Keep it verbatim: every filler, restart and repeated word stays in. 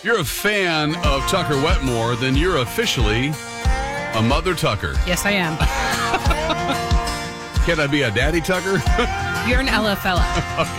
you're a fan of Tucker Wetmore, then you're officially a Mother Tucker. Yes, I am. Can I be a Daddy Tucker? You're an Ella fella.